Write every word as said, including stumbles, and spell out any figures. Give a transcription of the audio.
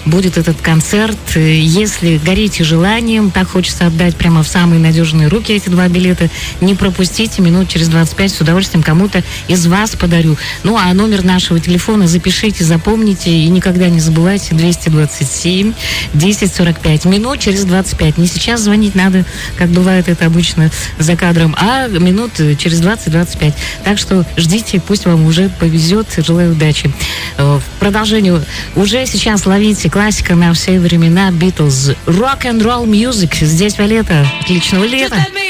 будет этот концерт. Если горите желанием, так хочется отдать прямо в самые надежные руки эти два билета, не пропустите, минут через двадцать пять с удовольствием кому-то из вас подарю. Ну, а номер нашего телефона запишите, запомните и никогда не забывайте: двести двадцать семь десять сорок пять. Минут через двадцать пять. Не сейчас звонить надо, как бывает это обычно за кадром, а минут через двадцать-двадцать пять. Так что ждите, пусть вам уже повезет. Желаю удачи. В продолжению уже сейчас ловите классика на все времена Beatles. Rock and Roll Music. Здесь Виолетта. Отличного лета.